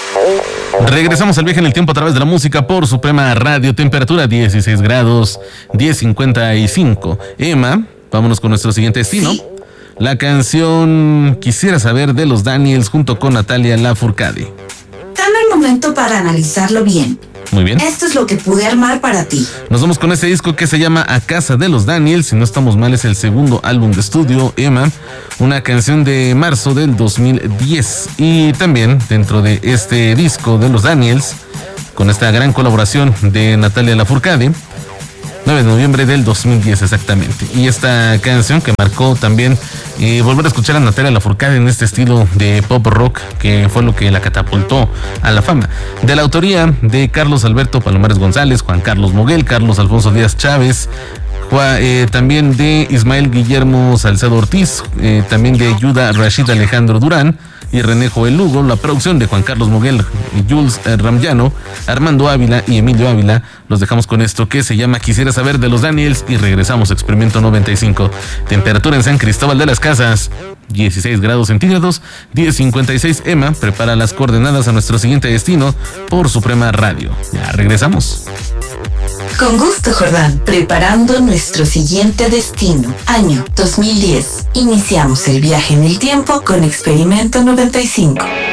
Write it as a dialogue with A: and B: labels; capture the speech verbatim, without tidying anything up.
A: Regresamos al viaje en el tiempo a través de la música por Suprema Radio. Temperatura dieciséis grados, diez cincuenta y cinco. Emma, vámonos con nuestro siguiente destino.
B: Sí.
A: La canción Quisiera Saber de los Daniels junto con Natalia Lafourcade.
B: Dame el momento para analizarlo bien.
A: Muy bien.
B: Esto es lo que pude armar para ti.
A: Nos vamos con este disco que se llama A Casa de los Daniels. Si no estamos mal, es el segundo álbum de estudio, Emma. Una canción de marzo del dos mil diez. Y también dentro de este disco de los Daniels, con esta gran colaboración de Natalia Lafourcade, nueve de noviembre del dos mil diez exactamente. Y esta canción que marcó también eh, volver a escuchar a Natalia Lafourcade en este estilo de pop rock, que fue lo que la catapultó a la fama. De la autoría de Carlos Alberto Palomares González, Juan Carlos Moguel, Carlos Alfonso Díaz Chávez, Juan, eh, también de Ismael Guillermo Salcedo Ortiz, eh, también de Yuda Rashid Alejandro Durán y René Joel Lugo, la producción de Juan Carlos Moguel, Jules Ramllano, Armando Ávila y Emilio Ávila. Los dejamos con esto que se llama Quisiera Saber de los Daniels y regresamos a Experimento noventa y cinco. Temperatura en San Cristóbal de las Casas, dieciséis grados centígrados, diez cincuenta y seis. Emma prepara las coordenadas a nuestro siguiente destino por Suprema Radio. Ya regresamos.
B: Con gusto, Jordán. Preparando nuestro siguiente destino. Año dos mil diez. Iniciamos el viaje en el tiempo con Experimento noventa y cinco.